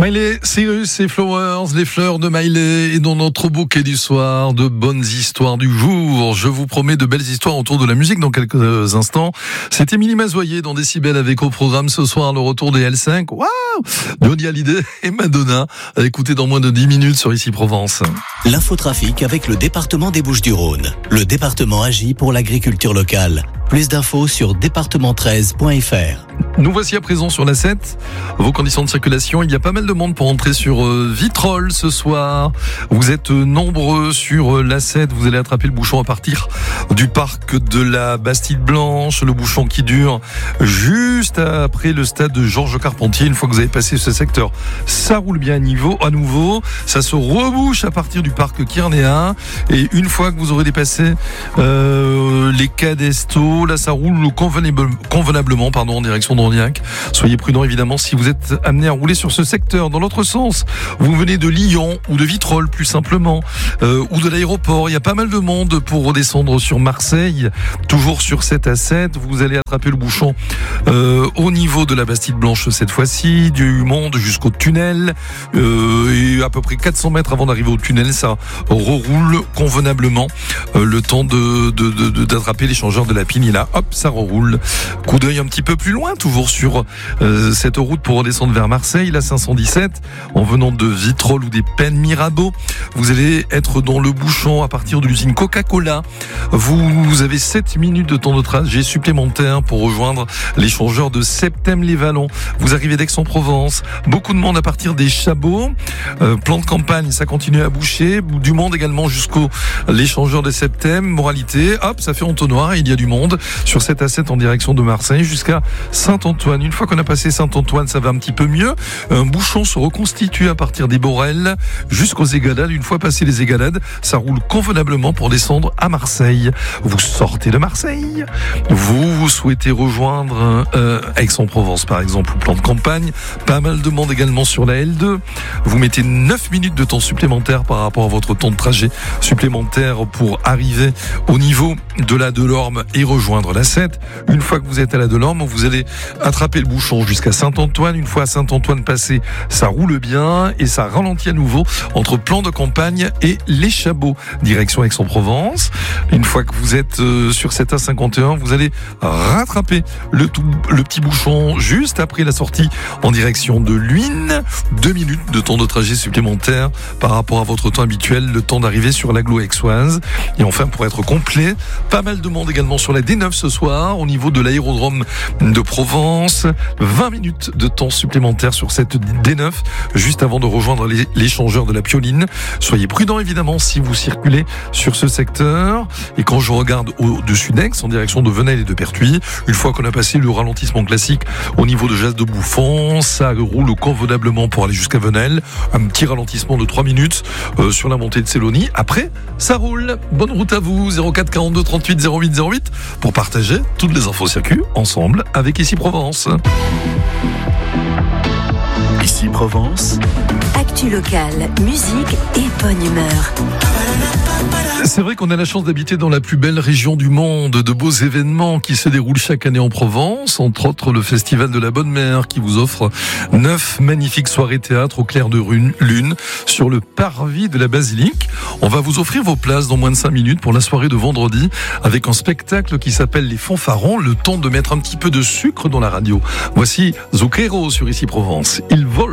Miley Cyrus et Flowers, les fleurs de Miley, et dans notre bouquet du soir, de bonnes histoires du jour. Je vous promets de belles histoires autour de la musique dans quelques instants. C'est Émilie Mazoyer dans Décibel avec au programme ce soir le retour des L5. Waouh! Johnny Hallyday et Madonna à écouter dans moins de 10 minutes sur Ici Provence. L'infotrafic avec le département des Bouches-du-Rhône. Le département agit pour l'agriculture locale. Plus d'infos sur département13.fr. Nous voici à présent sur la 7. Vos conditions de circulation, il y a pas mal de monde pour entrer sur Vitrolles ce soir. Vous êtes nombreux sur la 7. Vous allez attraper le bouchon à partir du parc de la Bastide-Blanche. Le bouchon qui dure juste après le stade de Georges Carpentier. Une fois que vous avez passé ce secteur, ça roule bien à nouveau. Ça se rebouche à partir du parc Kiernéa. Et une fois que vous aurez dépassé les Cadestos, là ça roule convenablement en direction d'Orniac. Soyez prudents évidemment si vous êtes amené à rouler sur ce secteur. Dans l'autre sens, vous venez de Lyon ou de Vitrolles plus simplement, ou de l'aéroport. Il y a pas mal de monde pour redescendre sur Marseille. Toujours sur 7 à 7, vous allez attraper le bouchon au niveau de la Bastide-Blanche cette fois-ci, du monde jusqu'au tunnel, et à peu près 400 mètres avant d'arriver au tunnel, ça reroule convenablement. Le temps d'attraper l'échangeur de la Pine, là, hop, ça reroule. Coup d'œil un petit peu plus loin, toujours sur cette route pour redescendre vers Marseille, la 517, en venant de Vitrolles ou des Pennes Mirabeau. Vous allez être dans le bouchon à partir de l'usine Coca-Cola. Vous avez 7 minutes de temps de trajet supplémentaire pour rejoindre l'échangeur de Septem-les-Vallons. Vous arrivez d'Aix-en-Provence. Beaucoup de monde à partir des Chabots. Plan de campagne, ça continue à boucher. Du monde également jusqu'au l'échangeur de Septem. Moralité, hop, ça fait entonnoir. Il y a du monde sur 7 à 7 en direction de Marseille jusqu'à Saint-Antoine. Une fois qu'on a passé Saint-Antoine, ça va un petit peu mieux. Un bouchon se reconstitue à partir des Borelles jusqu'aux Égalades. Une fois passé les Égalades, ça roule convenablement pour descendre à Marseille. Vous sortez de Marseille, vous souhaitez rejoindre Aix-en-Provence par exemple, ou plan de campagne. Pas mal de monde également sur la L2. Vous mettez 9 minutes de temps supplémentaire par rapport à votre temps de trajet supplémentaire pour arriver au niveau de la Delorme et rejoindre la 7. Une fois que vous êtes à la Delorme, vous allez attraper le bouchon jusqu'à Saint-Antoine. Une fois à Saint-Antoine passé, ça roule bien et ça ralentit à nouveau entre plan de campagne et les Chabots, direction Aix-en-Provence. Une fois que vous êtes sur cette A51, vous allez rattraper le petit bouchon juste après la sortie en direction de Luynes. 2 minutes de temps de trajet supplémentaire par rapport à votre temps habituel, le temps d'arriver sur l'agglo aixoise. Et enfin, pour être complet, pas mal de monde également sur la D9 ce soir, au niveau de l'aérodrome de Provence. 20 minutes de temps supplémentaire sur cette D9, juste avant de rejoindre l'échangeur de la Pioline. Soyez prudents évidemment si vous circulez sur ce secteur. Et quand je regarde au-dessus d'Aix, en direction de Venelle et de Pertuis, une fois qu'on a passé le ralentissement classique au niveau de Jas de Bouffon, ça roule convenablement pour aller jusqu'à Venelle. Un petit ralentissement de 3 minutes sur la montée de Célonie. Après, ça roule. Bonne route à vous. 04 42 38 08 08 pour partager toutes les infos circuit ensemble avec Ici Provence. Ici Provence. Actu locale, musique et bonne humeur. C'est vrai qu'on a la chance d'habiter dans la plus belle région du monde, de beaux événements qui se déroulent chaque année en Provence, entre autres le Festival de la Bonne Mère qui vous offre 9 magnifiques soirées théâtre au clair de lune sur le parvis de la Basilique. On va vous offrir vos places dans moins de 5 minutes pour la soirée de vendredi avec un spectacle qui s'appelle Les Fanfarons, le temps de mettre un petit peu de sucre dans la radio. Voici Zucchero sur Ici Provence. Il vole.